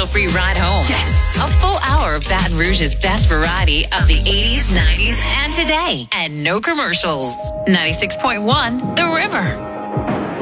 free ride home. Yes! A full hour of Baton Rouge's best variety of the 80s, 90s, and today. And no commercials. 96.1 The River.